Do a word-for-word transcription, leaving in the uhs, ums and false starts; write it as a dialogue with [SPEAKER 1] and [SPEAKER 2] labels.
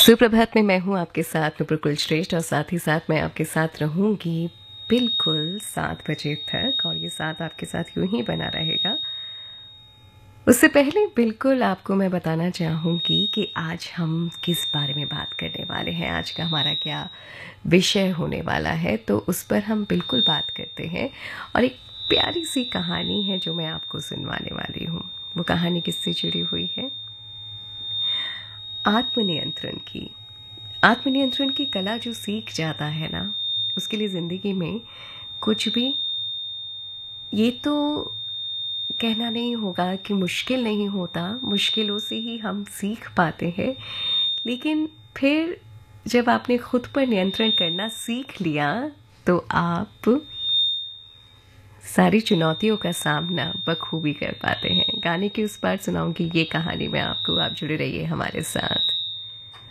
[SPEAKER 1] सुप्रभात में मैं हूँ आपके साथ नुपुर श्रेष्ठ और साथ ही साथ मैं आपके साथ रहूँगी बिल्कुल सात बजे तक और ये साथ आपके साथ यूं ही बना रहेगा। उससे पहले बिल्कुल आपको मैं बताना चाहूँगी कि आज हम किस बारे में बात करने वाले हैं, आज का हमारा क्या विषय होने वाला है, तो उस पर हम बिल्कुल बात करते हैं। और एक प्यारी सी कहानी है जो मैं आपको सुनवाने वाली हूँ। वो कहानी किससे जुड़ी हुई है? आत्मनियंत्रण की। आत्मनियंत्रण की कला जो सीख जाता है ना, उसके लिए ज़िंदगी में कुछ भी, ये तो कहना नहीं होगा कि मुश्किल नहीं होता, मुश्किलों से ही हम सीख पाते हैं। लेकिन फिर जब आपने खुद पर नियंत्रण करना सीख लिया तो आप सारी चुनौतियों का सामना बखूबी कर पाते हैं। गाने की उस बार सुनाऊंगी ये कहानी मैं आपको, आप जुड़े रहिए हमारे साथ।